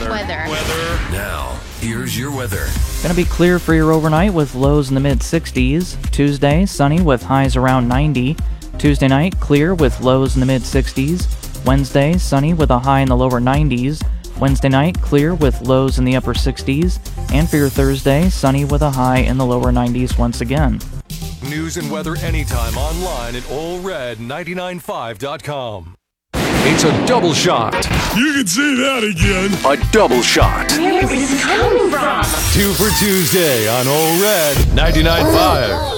Now, here's your weather. Going to be clear for your overnight with lows in the mid-60s. Tuesday, sunny with highs around 90. Tuesday night, clear with lows in the mid-60s. Wednesday, sunny with a high in the lower 90s. Wednesday night, clear with lows in the upper 60s. And for your Thursday, sunny with a high in the lower 90s once again. News and weather anytime online at allred995.com. It's a double shot. You can say that again. A double shot. Where is this coming from? 2 for Tuesday on All Red 99.5.